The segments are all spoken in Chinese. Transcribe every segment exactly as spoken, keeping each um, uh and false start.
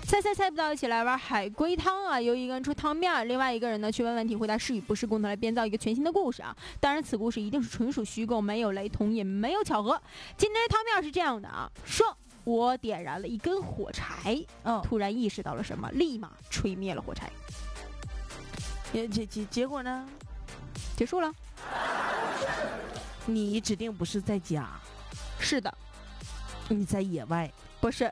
猜猜猜不到，一起来玩海龟汤啊！由一个人出汤面，另外一个人呢去问问题，回答是与不是，共同来编造一个全新的故事啊！当然，此故事一定是纯属虚构，没有雷同，也没有巧合。今天的汤面是这样的啊：说我点燃了一根火柴， 嗯， 突然意识到了什么，立马吹灭了火柴。 结结结结果呢？ 结束了。 你指定不是在家， 是的， 你在野外， 不是，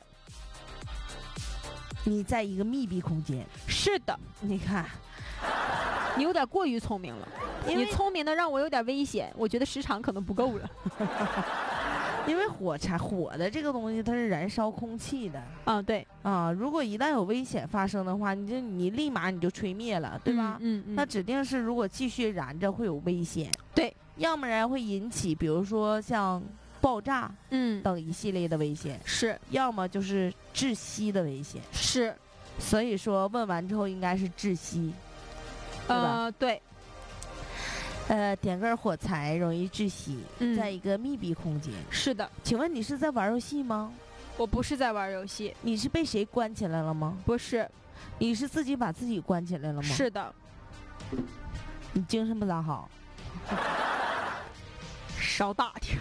你在一个密闭空间， 是的。 你看， 你有点过于聪明了， 因为你聪明的让我有点危险，我觉得时长可能不够了。 因为火柴火的这个东西它是燃烧空气的啊，对啊，如果一旦有危险发生的话，你就你立马你就吹灭了，对吧？ 嗯，嗯嗯那指定是如果继续燃着会有危险， 对， 要不然会引起比如说像爆炸嗯等一系列的危险， 是， 要么就是窒息的危险， 是， 所以说问完之后应该是窒息，对吧？ 呃对。 呃，点根火柴容易窒息， 嗯在一个密闭空间。 是的， 请问你是在玩游戏吗？ 我不是在玩游戏。 你是被谁关起来了吗？ 不是。 你是自己把自己关起来了吗？ 是的。 你精神不咋好。 少打听。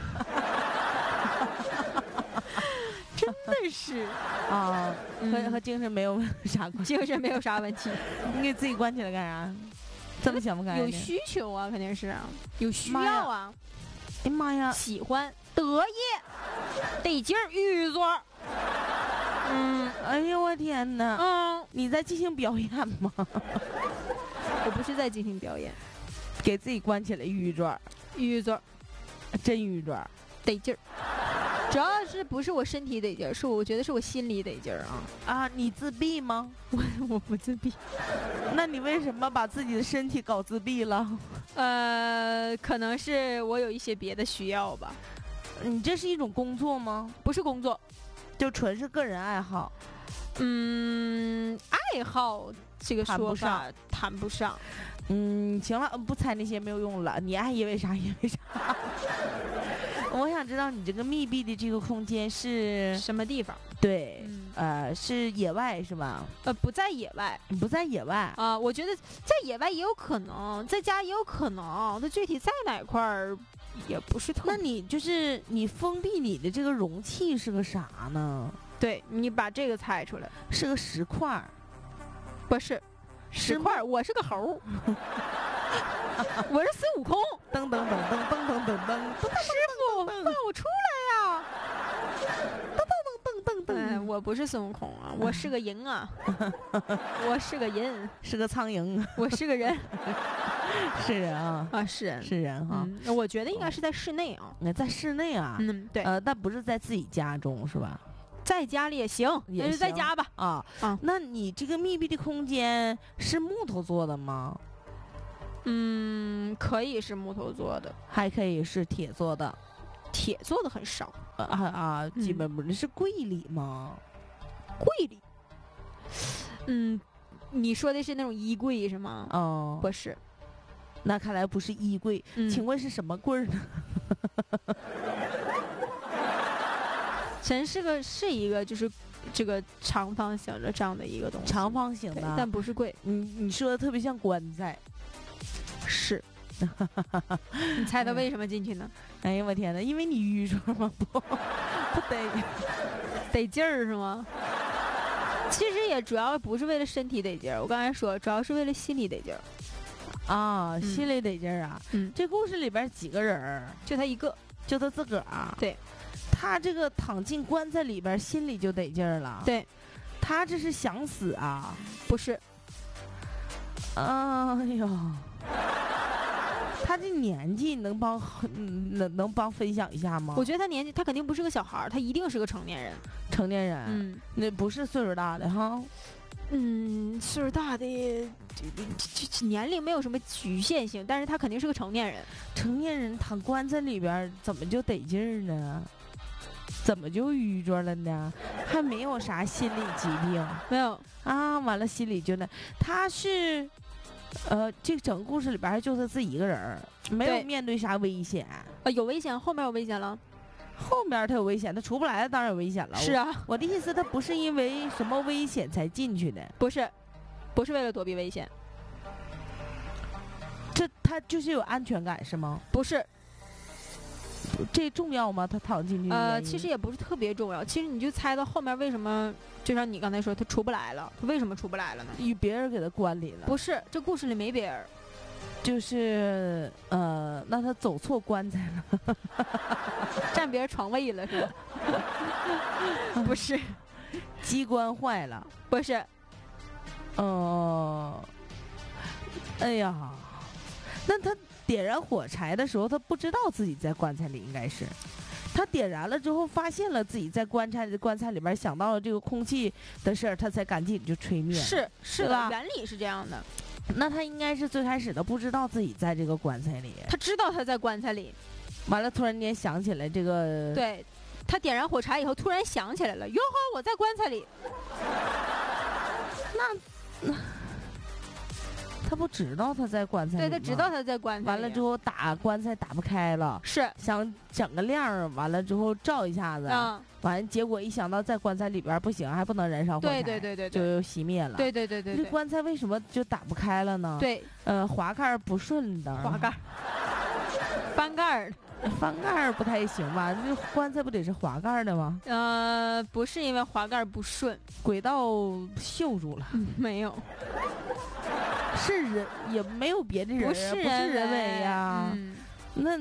真的是啊， 嗯、 和和精神没有啥关系， 精神没有啥问题。 你给自己关起来干啥？这么想不开？ 有需求啊，肯定是有需要啊。 哎妈呀， 喜欢得意得劲儿玉作。 嗯，哎呦我天哪！ 嗯， 你在进行表演吗？ 我不是在进行表演， 给自己关起来玉作， 玉作， 真玉作， 得劲儿。主要是不是我身体得劲儿，是我觉得是我心里得劲儿啊啊！你自闭吗？ 我我不自闭。 那你为什么把自己的身体搞自闭了？ 呃，可能是我有一些别的需要吧。 你这是一种工作吗？ 不是工作， 就纯是个人爱好。 嗯，爱好这个说法谈不上。 嗯，行了，不猜那些没有用了。你爱因为啥因为啥。我想知道你这个密闭的这个空间是什么地方？ 对， 嗯、 呃，是野外是吧？ 呃，不在野外， 你不在野外啊、呃？我觉得在野外也有可能，在家也有可能，它具体在哪块儿也不是特。 那你就是你封闭你的这个容器是个啥呢？ 对，你把这个猜出来， 是个石块， 不是石块，我是个猴。我是孙悟空， 噔噔噔噔噔噔噔噔， 师傅放我出来呀！ 噔噔噔噔噔噔， 哎，我不是孙悟空啊，我是个人啊，我是个人， 是个苍蝇， 我是个人， 是人啊啊，是人， 是人哈。 嗯，我觉得应该是在室内啊， 那在室内啊， 嗯，对， 呃，但不是在自己家中是吧？ 在家里也行， 也是在家吧？ 啊啊，那你这个密闭的空间是木头做的吗？ 嗯，可以是木头做的， 还可以是铁做的， 铁做的很少啊啊，基本不是。嗯、是柜里吗？ 柜里？嗯，你说的是那种衣柜是吗？ 哦， 不是， 那看来不是衣柜。嗯、请问是什么柜呢？ 真是个是一个就是这个长方形的这样的一个东西， 长方形的， 但不是柜。 你你说的特别像棺材。 是，你猜他为什么进去呢？ 哎呀我天哪！因为你愚蠢吗？不，不得得劲儿是吗？其实也主要不是为了身体得劲儿，我刚才说主要是为了心里得劲儿。 啊，嗯、心里得劲儿啊！ 嗯， 这故事里边几个人？ 就他一个， 就他自个儿。 对， 他这个躺进棺材里边，心里就得劲儿了。 对， 他这是想死啊？ 不是。 哎呦。他这年纪能帮能能帮分享一下吗？ 我觉得他年纪，他肯定不是个小孩，他一定是个成年人。 成年人， 嗯， 那不是岁数大的哈。 嗯，岁数大的这这这年龄没有什么局限性，但是他肯定是个成年人。 成年人躺棺材里边，怎么就得劲儿呢？怎么就愚拙了呢？还没有啥心理疾病， 没有啊。完了，心里就那他是。呃，这整个故事里边就他自己一个人，没有面对啥危险啊，有危险，后面有危险了。 后面他有危险，他出不来了，当然有危险了。 是啊， 我，我的意思，他不是因为什么危险才进去的， 不是，不是为了躲避危险， 这他就是有安全感是吗？ 不是。 这重要吗？他躺进去的原因？ 呃，其实也不是特别重要。其实你就猜到后面为什么，就像你刚才说，他出不来了，他为什么出不来了呢？ 与别人给他关里了。 不是，这故事里没别人。 就是呃，那他走错棺材了， 占别人床位了是吧？不是， 机关坏了， 不是。 呃，哎呀，那他点燃火柴的时候，他不知道自己在棺材里，应该是。他点燃了之后，发现了自己在棺材棺材里边，想到了这个空气的事儿，他才赶紧就吹灭了。 是是吧？ 原理是这样的。 那他应该是最开始的不知道自己在这个棺材里， 他知道他在棺材里， 完了突然间想起来这个， 对，他点燃火柴以后突然想起来了，哟呵，我在棺材里。 那那他不知道他在棺材里吗？ 对，他知道他在棺材里。 完了之后打棺材打不开了， 是想整个亮儿，完了之后照一下子， 嗯， 完结果一想到在棺材里边不行，还不能燃烧火柴， 对对对对就又熄灭了。 对对对对对。 这棺材为什么就打不开了呢？ 对， 呃，滑盖不顺的， 滑盖，翻盖儿， 翻盖儿不太行吧？这棺材不得是滑盖的吗？ 呃，不是因为滑盖不顺， 轨道锈住了。 嗯，没有。 是人也没有别的人， 不是不是人为呀、啊嗯。 那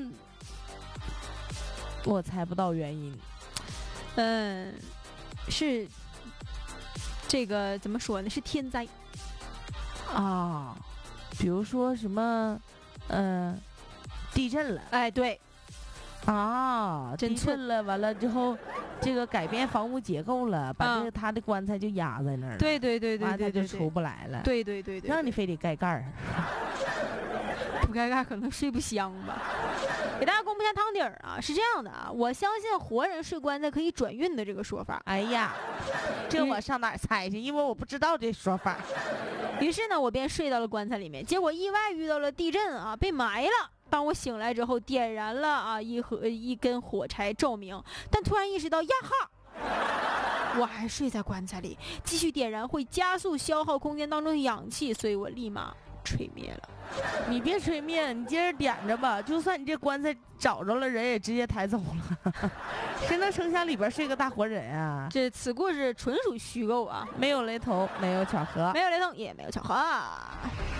我猜不到原因。 嗯，是这个怎么说呢？是天灾啊，比如说什么，嗯、呃，地震了。 哎，对。 啊，地震了，完了之后，这个改变房屋结构了，把这个他的棺材就压在那儿了。 对对对对对， 他就出不来了。 对对对对， 让你非得盖盖儿， 不盖盖可能睡不香吧。给大家公布一下汤底儿啊，是这样的啊，我相信活人睡棺材可以转运的这个说法。 哎呀，这我上哪儿猜去？因为我不知道这说法。 于是呢，我便睡到了棺材里面，结果意外遇到了地震啊，被埋了。当我醒来之后，点燃了啊一盒一根火柴照明，但突然意识到呀哈，我还睡在棺材里，继续点燃会加速消耗空间当中的氧气，所以我立马吹灭了。 你别吹灭，你接着点着吧。就算你这棺材找着了，人也直接抬走了。谁能成想里边睡个大活人啊？ 这此故事纯属虚构啊， 没有雷同，没有巧合， 没有雷同，也没有巧合。